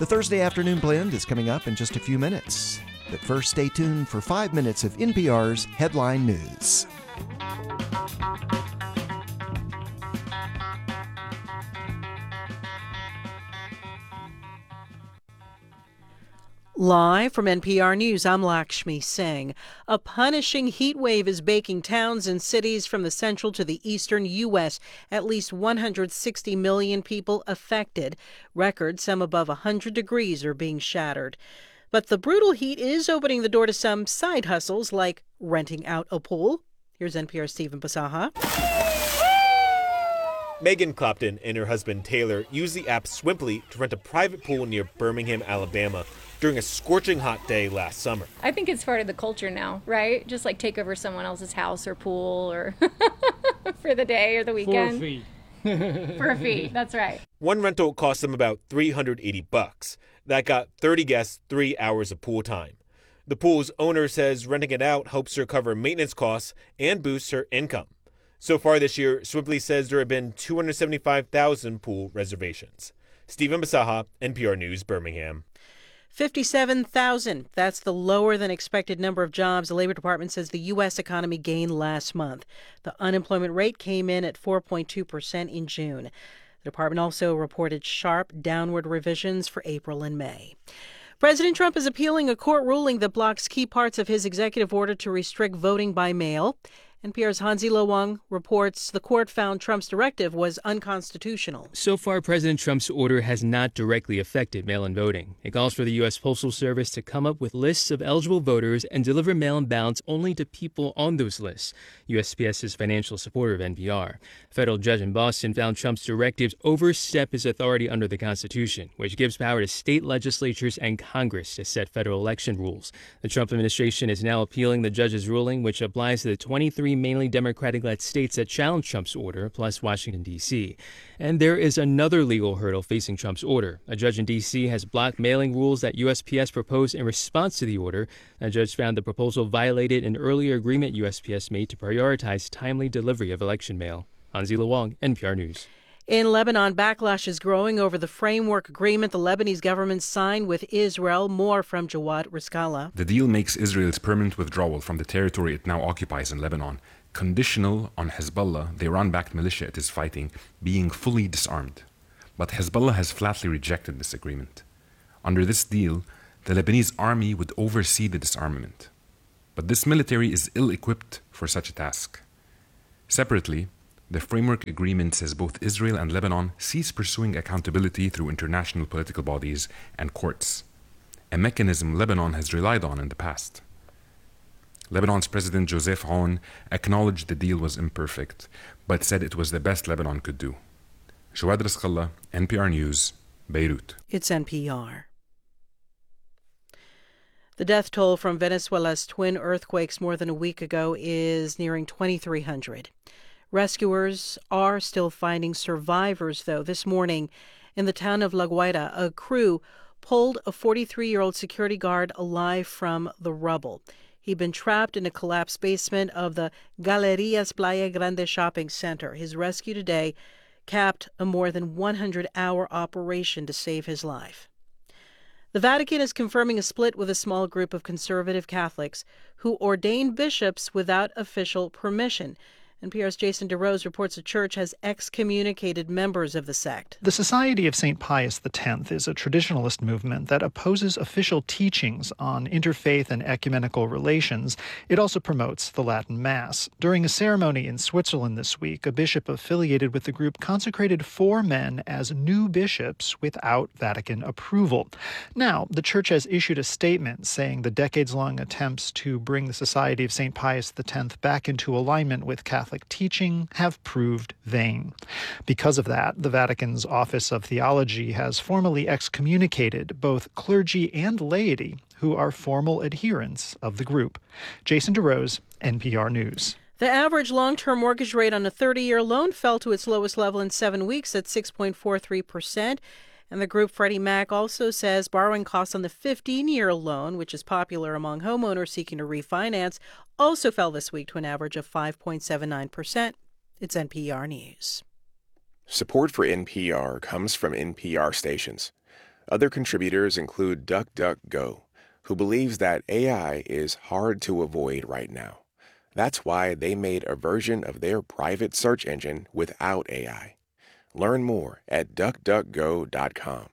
The Thursday Afternoon Blend is coming up in just a few minutes. But first, stay tuned for 5 minutes of NPR's Headline News. Live from NPR News, I'm Lakshmi Singh. A punishing heat wave is baking towns and cities from the central to the eastern U.S. At least 160 million people affected. Records, some above 100 degrees, are being shattered. But the brutal heat is opening the door to some side hustles like renting out a pool. Here's NPR's Stephen Basaha. Megan Clopton and her husband Taylor used the app Swimply to rent a private pool near Birmingham, Alabama during a scorching hot day last summer. I think it's part of the culture now, right? Just like take over someone else's house or pool or for the day or the weekend. For a fee. For a fee, that's right. One rental cost them about $380. That got 30 guests 3 hours of pool time. The pool's owner says renting it out helps her cover maintenance costs and boosts her income. So far this year, Swimply says there have been 275,000 pool reservations. Stephen Basaha, NPR News, Birmingham. 57,000. That's the lower than expected number of jobs the Labor Department says the U.S. economy gained last month. The unemployment rate came in at 4.2% in June. The department also reported sharp downward revisions for April and May. President Trump is appealing a court ruling that blocks key parts of his executive order to restrict voting by mail. NPR's Hansi Lo Wang reports the court found Trump's directive was unconstitutional. So far, President Trump's order has not directly affected mail-in voting. It calls for the U.S. Postal Service to come up with lists of eligible voters and deliver mail-in ballots only to people on those lists. USPS is a financial supporter of NPR. A federal judge in Boston found Trump's directives overstep his authority under the Constitution, which gives power to state legislatures and Congress to set federal election rules. The Trump administration is now appealing the judge's ruling, which applies to the 23 mainly Democratic-led states that challenged Trump's order, plus Washington, D.C. And there is another legal hurdle facing Trump's order. A judge in D.C. has blocked mailing rules that USPS proposed in response to the order. A judge found the proposal violated an earlier agreement USPS made to prioritize timely delivery of election mail. Hansi Lo Wang, NPR News. In Lebanon, backlash is growing over the framework agreement the Lebanese government signed with Israel. More from Jawad Riskala. The deal makes Israel's permanent withdrawal from the territory it now occupies in Lebanon conditional on Hezbollah, the Iran-backed militia it is fighting, being fully disarmed. But Hezbollah has flatly rejected this agreement. Under this deal, the Lebanese army would oversee the disarmament. But this military is ill-equipped for such a task. Separately, the framework agreement says both Israel and Lebanon cease pursuing accountability through international political bodies and courts, a mechanism Lebanon has relied on in the past. Lebanon's President Joseph Aoun acknowledged the deal was imperfect, but said it was the best Lebanon could do. Jawad Riskalla, NPR News, Beirut. It's NPR. The death toll from Venezuela's twin earthquakes more than a week ago is nearing 2,300. Rescuers are still finding survivors, though. This morning in the town of La Guaira, a crew pulled a 43-year-old security guard alive from the rubble. He'd been trapped in a collapsed basement of the Galerías Playa Grande shopping center. His rescue today capped a more than 100-hour operation to save his life. The Vatican is confirming a split with a small group of conservative Catholics who ordain bishops without official permission. NPR's Jason DeRose reports the church has excommunicated members of the sect. The Society of St. Pius X is a traditionalist movement that opposes official teachings on interfaith and ecumenical relations. It also promotes the Latin Mass. During a ceremony in Switzerland this week, a bishop affiliated with the group consecrated 4 men as new bishops without Vatican approval. Now, the church has issued a statement saying the decades-long attempts to bring the Society of St. Pius X back into alignment with Catholic teaching have proved vain. Because of that, the Vatican's Office of Theology has formally excommunicated both clergy and laity who are formal adherents of the group. Jason DeRose, NPR News. The average long-term mortgage rate on a 30-year loan fell to its lowest level in 7 weeks at 6.43%. And the group Freddie Mac also says borrowing costs on the 15-year loan, which is popular among homeowners seeking to refinance, also fell this week to an average of 5.79%. It's NPR News. Support for NPR comes from NPR stations. Other contributors include DuckDuckGo, who believes that AI is hard to avoid right now. That's why they made a version of their private search engine without AI. Learn more at duckduckgo.com.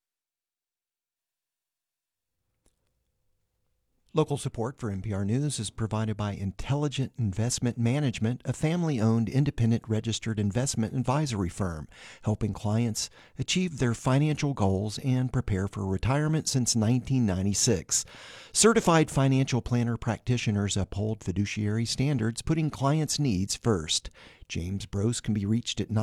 Local support for NPR News is provided by Intelligent Investment Management, a family-owned, independent registered investment advisory firm, helping clients achieve their financial goals and prepare for retirement since 1996. Certified financial planner practitioners uphold fiduciary standards, putting clients' needs first. James Brose can be reached at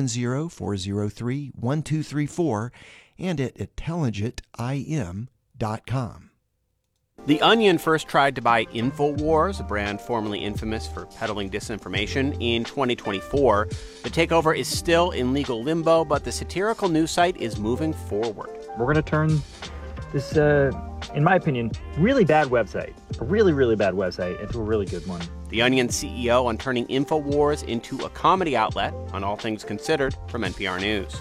970-403-1234 and at intelligentim.com. The Onion first tried to buy InfoWars, a brand formerly infamous for peddling disinformation, in 2024. The takeover is still in legal limbo, but the satirical news site is moving forward. We're going to turn this, in my opinion, really bad website, a really, really bad website, into a really good one. The Onion CEO on turning InfoWars into a comedy outlet on All Things Considered from NPR News.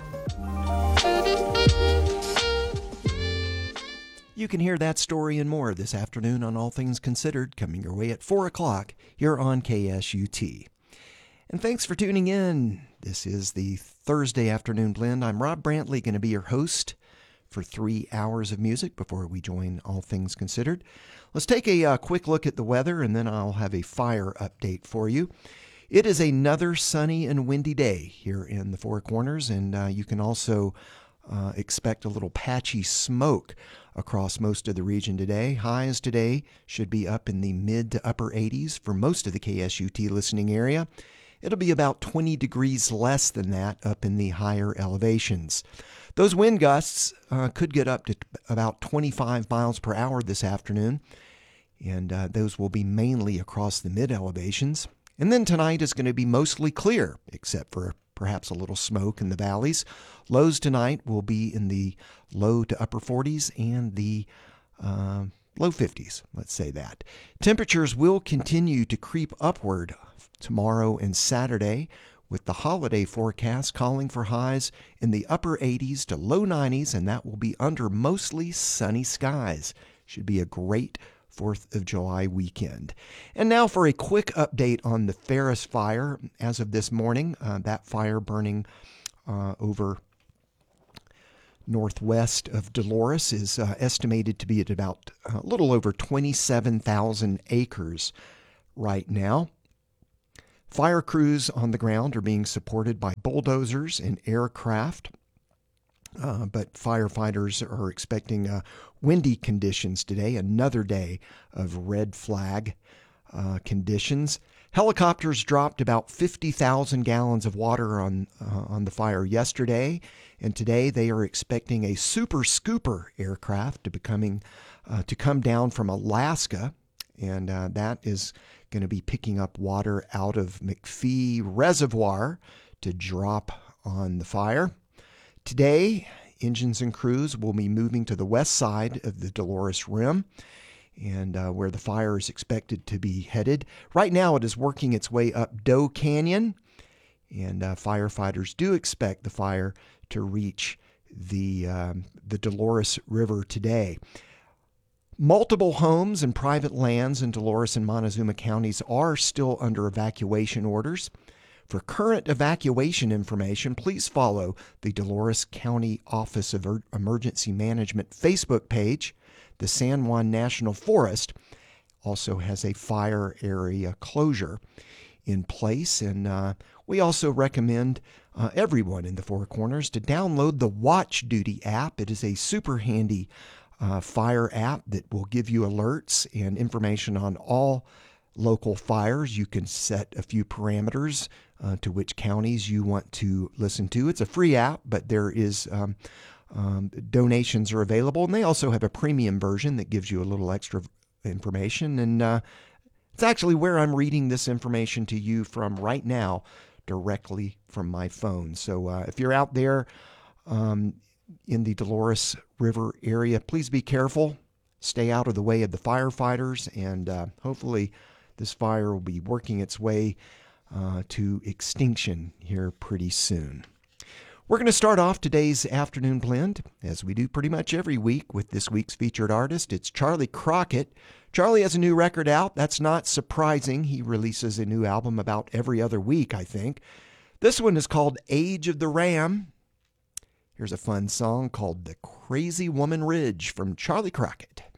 You can hear that story and more this afternoon on All Things Considered, coming your way at 4 o'clock here on KSUT. And thanks for tuning in. This is the Thursday Afternoon Blend. I'm Rob Brantley, going to be your host for 3 hours of music before we join All Things Considered. Let's take a quick look at the weather, and then I'll have a fire update for you. It is another sunny and windy day here in the Four Corners, and you can also expect a little patchy smoke across most of the region today. Highs today should be up in the mid to upper 80s for most of the KSUT listening area. It'll be about 20 degrees less than that up in the higher elevations. Those wind gusts could get up to about 25 miles per hour this afternoon, and those will be mainly across the mid elevations. And then tonight is going to be mostly clear, except for perhaps a little smoke in the valleys. Lows tonight will be in the low to upper 40s and the low 50s, let's say that. Temperatures will continue to creep upward tomorrow and Saturday, with the holiday forecast calling for highs in the upper 80s to low 90s, and that will be under mostly sunny skies. Should be a great 4th of July weekend. And now for a quick update on the Ferris fire. As of this morning, that fire burning over northwest of Dolores is estimated to be at about a little over 27,000 acres right now. Fire crews on the ground are being supported by bulldozers and aircraft. But firefighters are expecting windy conditions today, another day of red flag conditions. Helicopters dropped about 50,000 gallons of water on the fire yesterday, and today they are expecting a Super Scooper aircraft to come down from Alaska, and that is going to be picking up water out of McPhee Reservoir to drop on the fire. Today, engines and crews will be moving to the west side of the Dolores Rim, and where the fire is expected to be headed. Right now, it is working its way up Doe Canyon, and firefighters do expect the fire to reach the Dolores River today. Multiple homes and private lands in Dolores and Montezuma counties are still under evacuation orders. For current evacuation information, please follow the Dolores County Office of Emergency Management Facebook page. The San Juan National Forest also has a fire area closure in place, and we also recommend everyone in the Four Corners to download the Watch Duty app. It is a super handy fire app that will give you alerts and information on all local fires. You can set a few parameters to which counties you want to listen to. It's a free app, but there is donations are available, and they also have a premium version that gives you a little extra information. And it's actually where I'm reading this information to you from right now, directly from my phone. So if you're out there in the Dolores River area, please be careful. Stay out of the way of the firefighters, and hopefully this fire will be working its way to extinction here pretty soon. We're going to start off today's Afternoon Blend, as we do pretty much every week, with this week's featured artist. It's Charlie Crockett. Charlie has a new record out. That's not surprising. He releases a new album about every other week, I think. This one is called Age of the Ram. Here's a fun song called The Crazy Woman Ridge from Charlie Crockett.